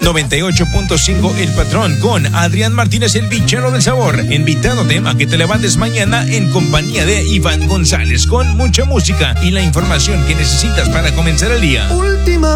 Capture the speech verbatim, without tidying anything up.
noventa y ocho punto cinco El Patrón con Adrián Martínez, el bichero del sabor, invitándote a que te levantes mañana en compañía de Iván González con mucha música y la información que necesitas para comenzar el día. Última